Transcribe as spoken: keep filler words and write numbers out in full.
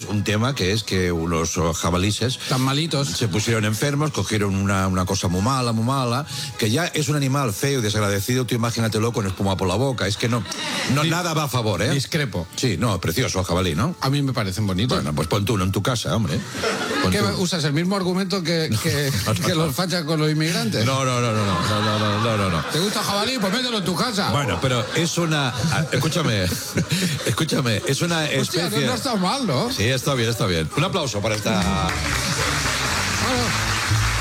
un tema que es que unos jabalíes... Tan malitos. Se pusieron enfermos, cogieron una, una cosa muy mala, muy mala, que ya es un animal feo y desagradecido, tú imagínatelo con espuma por la boca, es que no, no Dis- nada va a favor, ¿eh? Discrepo. Sí, no, precioso el jabalí, ¿no? A mí me parecen bonitos. Bueno, pues pon tú uno en tu casa, hombre. Pon ¿Qué, tú. ¿Usas el mismo argumento que, que, no, no, que no. los fachas con los inmigrantes? No, no, no, no, no, no, no, no, no, no, no. ¿Te gusta el jabalí? Pues mételo en tu casa. Bueno, pero es una... ah, Escúchame, escúchame, es una especie... Hostia, no, no está mal, ¿no? Sí, está bien, está bien. Un aplauso para esta... Bueno,